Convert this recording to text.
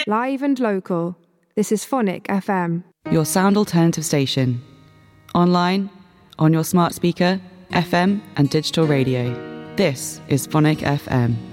Live and local. This is Phonic FM. Your sound alternative station. Online, on your smart speaker, FM and digital radio. This is Phonic FM.